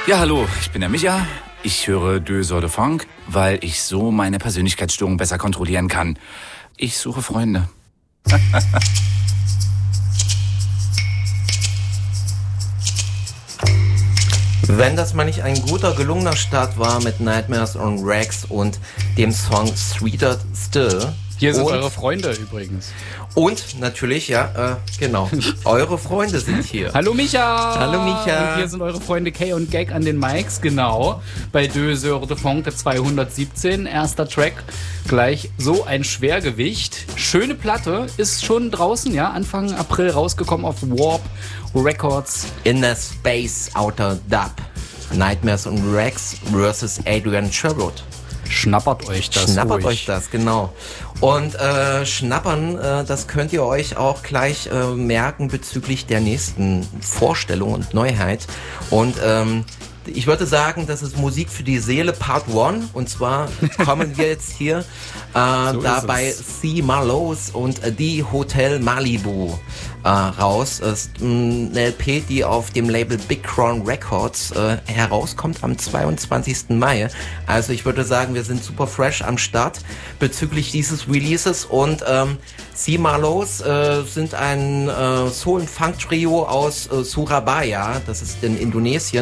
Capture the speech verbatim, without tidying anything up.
Ja, hallo, ich bin der Micha. Ich höre Deux Sortes de Funk, weil ich so meine Persönlichkeitsstörung besser kontrollieren kann. Ich suche Freunde. Wenn das mal nicht ein guter, gelungener Start war mit Nightmares on Rags und dem Song Sweeter Still. Hier sind und, eure Freunde übrigens. Und natürlich, ja, äh, genau, eure Freunde sind hier. Hallo Micha! Hallo Micha! Und hier sind eure Freunde Kay und Gag an den Mics, genau. Bei Deux Sortes de Funk, der zweihundertsiebzehn, erster Track. Gleich so ein Schwergewicht. Schöne Platte, ist schon draußen, ja, Anfang April rausgekommen auf Warp Records. Inner Space Outer Dub. Nightmares on Rags versus Adrian Sherwood. Schnappert euch das. Schnappert ruhig. euch das, genau. Und äh, schnappern, äh, das könnt ihr euch auch gleich äh, merken bezüglich der nächsten Vorstellung und Neuheit. Und ähm, ich würde sagen, das ist Musik für die Seele Part eins. Und zwar kommen wir jetzt hier äh, So da ist bei es. C. Marlowe's und äh, die Hotel Malibu äh, raus. Das ist mh, eine L P, die auf dem Label Big Crown Records äh, herauskommt am zweiundzwanzigsten Mai. Also ich würde sagen, wir sind super fresh am Start bezüglich dieses Releases. Und ähm, C. Marlowe's äh, sind ein äh, Soul- und Funk-Trio aus äh, Surabaya. Das ist in Indonesien.